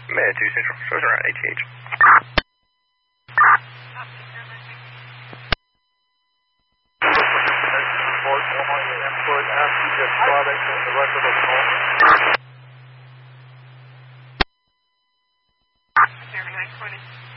Med 2 Central, shows around ATH. Input after you get product and the rest of the call. Jeremy, 920.